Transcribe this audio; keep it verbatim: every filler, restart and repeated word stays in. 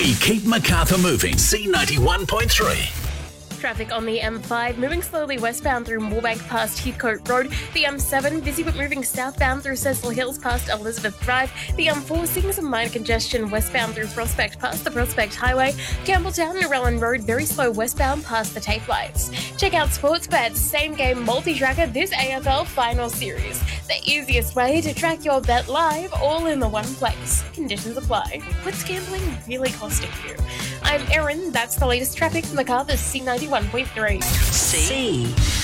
We keep Macarthur moving. C ninety-one point three. Traffic on the M five moving slowly westbound through Moorebank past Heathcote Road. The M seven busy but moving southbound through Cecil Hills past Elizabeth Drive. The M four seeing some minor congestion westbound through Prospect past the Prospect Highway. Campbelltown and Narellan Road very slow westbound past the tape lights. Check out Sportsbet's same game multi-tracker this A F L final series. The easiest way to track your bet live all in the one place. Conditions apply. What's gambling really costing you? I'm Erin. That's the latest traffic from Macarthur's C ninety-one point three. C.